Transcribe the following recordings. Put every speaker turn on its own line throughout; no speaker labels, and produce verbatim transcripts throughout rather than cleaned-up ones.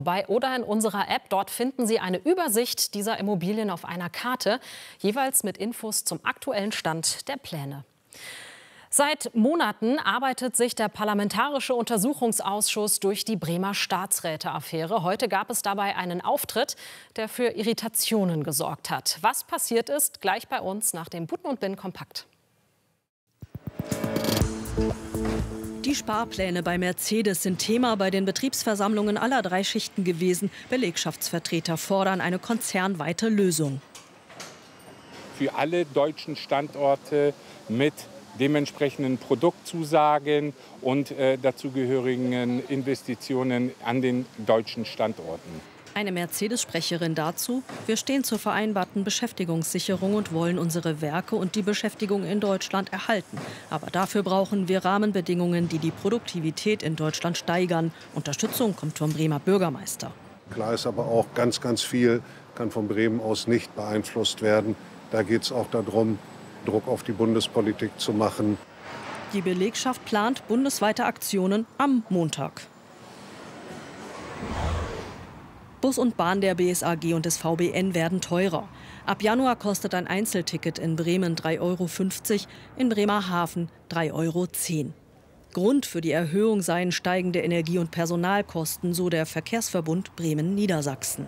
Bei oder in unserer App, dort finden Sie eine Übersicht dieser Immobilien auf einer Karte, jeweils mit Infos zum aktuellen Stand der Pläne. Seit Monaten arbeitet sich der Parlamentarische Untersuchungsausschuss durch die Bremer Staatsräte-Affäre. Heute gab es dabei einen Auftritt, der für Irritationen gesorgt hat. Was passiert ist, gleich bei uns nach dem Buten und Bin Kompakt.
Die Sparpläne bei Mercedes sind Thema bei den Betriebsversammlungen aller drei Schichten gewesen. Belegschaftsvertreter fordern eine konzernweite Lösung.
Für alle deutschen Standorte mit dementsprechenden Produktzusagen und äh, dazugehörigen Investitionen an den deutschen Standorten.
Eine Mercedes-Sprecherin dazu: Wir stehen zur vereinbarten Beschäftigungssicherung und wollen unsere Werke und die Beschäftigung in Deutschland erhalten. Aber dafür brauchen wir Rahmenbedingungen, die die Produktivität in Deutschland steigern. Unterstützung kommt vom Bremer Bürgermeister.
Klar ist aber auch, ganz, ganz viel kann von Bremen aus nicht beeinflusst werden. Da geht es auch darum, Druck auf die Bundespolitik zu machen.
Die Belegschaft plant bundesweite Aktionen am Montag. Bus und Bahn der B S A G und des V B N werden teurer. Ab Januar kostet ein Einzelticket in Bremen drei Euro fünfzig, in Bremerhaven drei Euro zehn. Grund für die Erhöhung seien steigende Energie- und Personalkosten, so der Verkehrsverbund Bremen-Niedersachsen.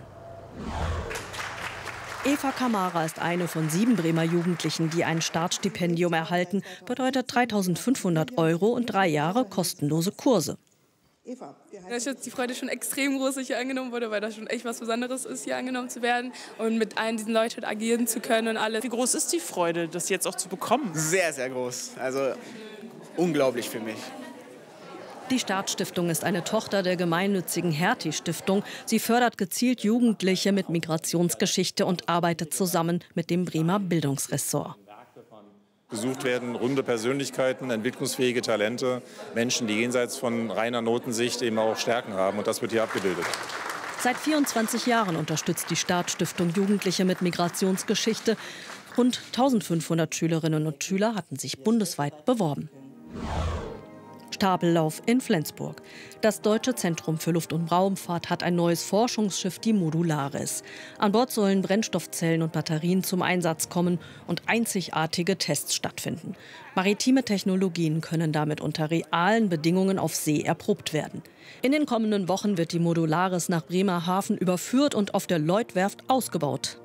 Eva Kamara ist eine von sieben Bremer Jugendlichen, die ein Startstipendium erhalten. Bedeutet dreitausendfünfhundert Euro und drei Jahre kostenlose Kurse.
Da ist jetzt die Freude schon extrem groß, dass ich hier angenommen wurde, weil das schon echt was Besonderes ist, hier angenommen zu werden und mit allen diesen Leuten agieren zu können und alles.
Wie groß ist die Freude, das jetzt auch zu bekommen?
Sehr, sehr groß. Also unglaublich für mich.
Die Startstiftung ist eine Tochter der gemeinnützigen Hertie-Stiftung. Sie fördert gezielt Jugendliche mit Migrationsgeschichte und arbeitet zusammen mit dem Bremer Bildungsressort.
Gesucht werden runde Persönlichkeiten, entwicklungsfähige Talente, Menschen, die jenseits von reiner Notensicht eben auch Stärken haben. Und das wird hier abgebildet.
Seit vierundzwanzig Jahren unterstützt die Startstiftung Jugendliche mit Migrationsgeschichte. Rund eintausendfünfhundert Schülerinnen und Schüler hatten sich bundesweit beworben. Stapellauf in Flensburg. Das Deutsche Zentrum für Luft- und Raumfahrt hat ein neues Forschungsschiff, die Modularis. An Bord sollen Brennstoffzellen und Batterien zum Einsatz kommen und einzigartige Tests stattfinden. Maritime Technologien können damit unter realen Bedingungen auf See erprobt werden. In den kommenden Wochen wird die Modularis nach Bremerhaven überführt und auf der Lloyd-Werft ausgebaut.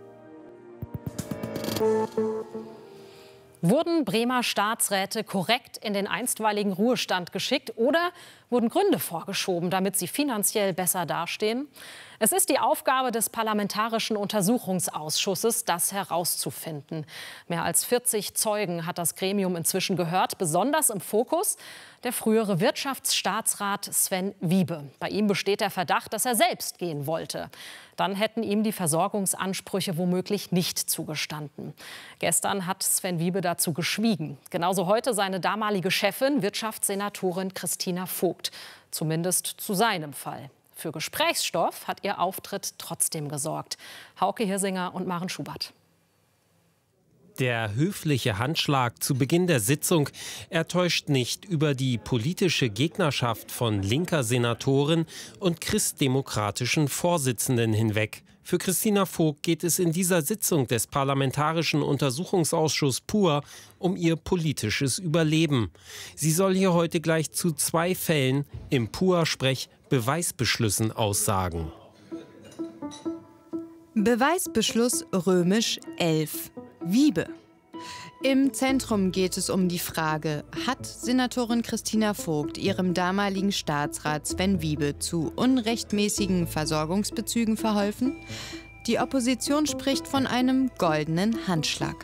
Wurden Bremer Staatsräte korrekt in den einstweiligen Ruhestand geschickt oder wurden Gründe vorgeschoben, damit sie finanziell besser dastehen? Es ist die Aufgabe des Parlamentarischen Untersuchungsausschusses, das herauszufinden. Mehr als vierzig Zeugen hat das Gremium inzwischen gehört, besonders im Fokus der frühere Wirtschaftsstaatsrat Sven Wiebe. Bei ihm besteht der Verdacht, dass er selbst gehen wollte. Dann hätten ihm die Versorgungsansprüche womöglich nicht zugestanden. Gestern hat Sven Wiebe dazu geschwiegen. Genauso heute seine damalige Chefin, Wirtschaftssenatorin Christina Vogt. Zumindest zu seinem Fall. Für Gesprächsstoff hat ihr Auftritt trotzdem gesorgt. Hauke Hirsinger und Maren Schubert.
Der höfliche Handschlag zu Beginn der Sitzung, er täuscht nicht über die politische Gegnerschaft von linker Senatorin und christdemokratischen Vorsitzenden hinweg. Für Christina Vogt geht es in dieser Sitzung des Parlamentarischen Untersuchungsausschusses pur um ihr politisches Überleben. Sie soll hier heute gleich zu zwei Fällen im P U A-Sprech Beweisbeschlüssen aussagen.
Beweisbeschluss römisch elf. Wiebe. Im Zentrum geht es um die Frage, hat Senatorin Christina Vogt ihrem damaligen Staatsrat Sven Wiebe zu unrechtmäßigen Versorgungsbezügen verholfen? Die Opposition spricht von einem goldenen Handschlag.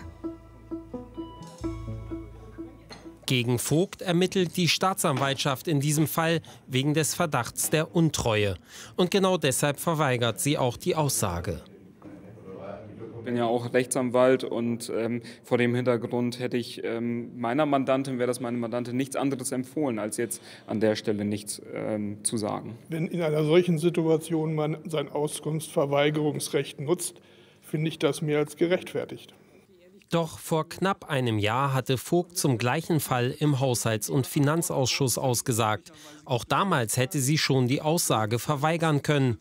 Gegen Vogt ermittelt die Staatsanwaltschaft in diesem Fall wegen des Verdachts der Untreue. Und genau deshalb verweigert sie auch die Aussage.
Ich bin ja auch Rechtsanwalt und ähm, vor dem Hintergrund hätte ich ähm, meiner Mandantin, wäre das meine Mandantin, nichts anderes empfohlen, als jetzt an der Stelle nichts ähm, zu sagen.
Wenn in einer solchen Situation man sein Auskunftsverweigerungsrecht nutzt, finde ich das mehr als gerechtfertigt.
Doch vor knapp einem Jahr hatte Vogt zum gleichen Fall im Haushalts- und Finanzausschuss ausgesagt. Auch damals hätte sie schon die Aussage verweigern können.